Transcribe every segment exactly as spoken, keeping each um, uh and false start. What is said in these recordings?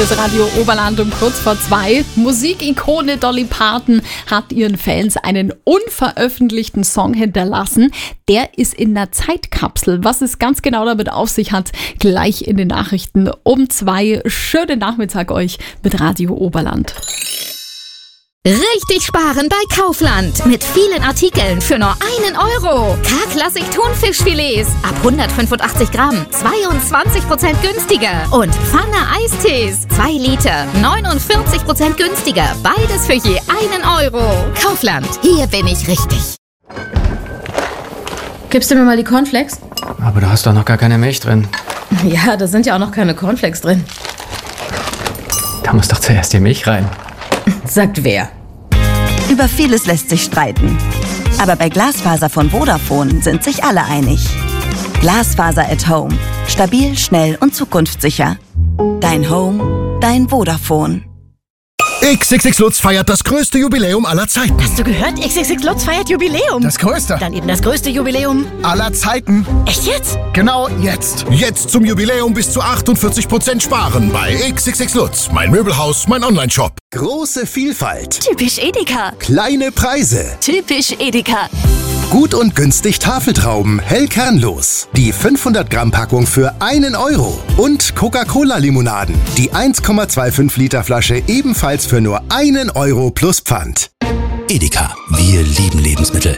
Das Radio Oberland um kurz vor zwei. Musikikone Dolly Parton hat ihren Fans einen unveröffentlichten Song hinterlassen. Der ist in einer Zeitkapsel. Was es ganz genau damit auf sich hat, gleich in den Nachrichten um zwei. Schönen Nachmittag euch mit Radio Oberland. Richtig sparen bei Kaufland. Mit vielen Artikeln für nur einen Euro. K-Klassik Thunfischfilets ab hundertfünfundachtzig Gramm. zweiundzwanzig Prozent günstiger. Und Pfanne Eistees. zwei Liter. neunundvierzig Prozent günstiger. Beides für je einen Euro. Kaufland. Hier bin ich richtig. Gibst du mir mal die Cornflakes? Aber da hast doch noch gar keine Milch drin. Ja, da sind ja auch noch keine Cornflakes drin. Da muss doch zuerst die Milch rein. Sagt wer? Über vieles lässt sich streiten. Aber bei Glasfaser von Vodafone sind sich alle einig. Glasfaser at Home. Stabil, schnell und zukunftssicher. Dein Home, dein Vodafone. X X X Lutz feiert das größte Jubiläum aller Zeiten. Hast du gehört? X X X Lutz feiert Jubiläum. Das größte. Dann eben das größte Jubiläum aller Zeiten. Echt jetzt? Genau jetzt. Jetzt zum Jubiläum bis zu achtundvierzig Prozent sparen bei X X X Lutz. Mein Möbelhaus, mein Onlineshop. Große Vielfalt. Typisch Edeka. Kleine Preise. Typisch Edeka. Gut und günstig Tafeltrauben, hell kernlos. Die fünfhundert Gramm Packung für einen Euro. Und Coca-Cola-Limonaden. Die eins Komma fünfundzwanzig Liter Flasche ebenfalls für nur einen Euro plus Pfand. Edeka, wir lieben Lebensmittel.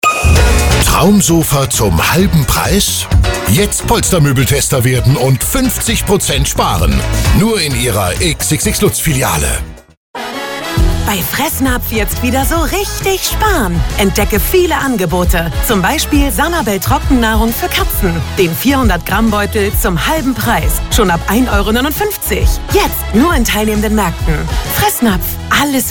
Traumsofa zum halben Preis? Jetzt Polstermöbeltester werden und fünfzig Prozent sparen. Nur in Ihrer X X X Lutz Filiale. Bei Fressnapf jetzt wieder so richtig sparen. Entdecke viele Angebote. Zum Beispiel Sanabel Trockennahrung für Katzen. Den vierhundert Gramm Beutel zum halben Preis. Schon ab ein Euro neunundfünfzig. Jetzt nur in teilnehmenden Märkten. Fressnapf. Alles